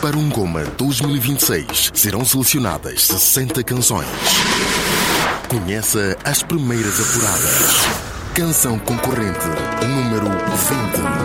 Para um Goma 2026 serão selecionadas 60 canções. Conheça as primeiras apuradas. Canção concorrente número 20.